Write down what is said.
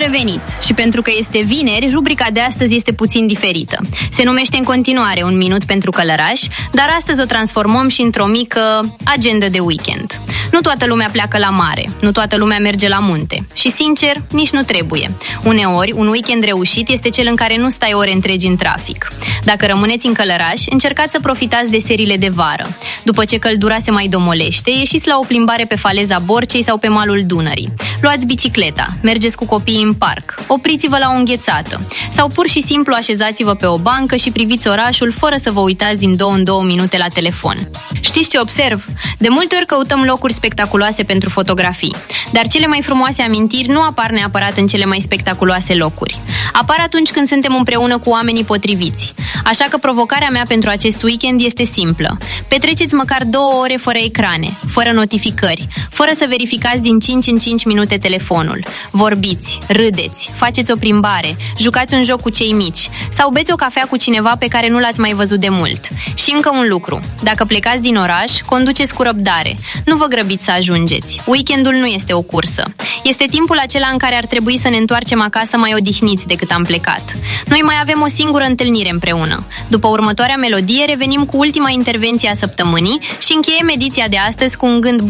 revenit și pentru că este vineri, rubrica de astăzi este puțin diferită. Se numește în continuare Un minut pentru călărași, dar astăzi o transformăm și într-o mică agendă de weekend. Nu toată lumea pleacă la mare, nu toată lumea merge la munte și, sincer, nici nu trebuie. Uneori, un weekend reușit este cel în care nu stai ore întregi în trafic. Dacă rămâneți în Călărași, încercați să profitați de seriile de vară. După ce căldura se mai domolește, ieșiți la o plimbare pe faleza Borcei sau pe malul Dunării. Luați bicicleta, mergeți cu copiii în parc, opriți-vă la o înghețată sau pur și simplu așezați-vă pe o bancă și priviți orașul fără să vă uitați din 2 în 2 minute la telefon. Știți ce observ? De multe ori căutăm locuri spectaculoase pentru fotografii, dar cele mai frumoase amintiri nu apar neapărat în cele mai spectaculoase locuri. Apar atunci când suntem împreună cu oamenii potriviți. Așa că provocarea mea pentru acest weekend este simplă. Petreceți măcar 2 ore fără ecrane, fără notificări, fără să verificați din 5 în 5 minute telefonul. Vorbiți, râdeți, faceți o plimbare, jucați un joc cu cei mici sau beți o cafea cu cineva pe care nu l-ați mai văzut de mult. Și încă un lucru. Dacă plecați din oraș, conduceți cu răbdare. Nu vă grăbiți să ajungeți. Weekendul nu este o cursă. Este timpul acela în care ar trebui să ne întoarcem acasă mai odihniți decât am plecat. Noi mai avem o singură întâlnire împreună. După următoarea melodie revenim cu ultima intervenție a săptămânii și încheiem ediția de astăzi cu un gând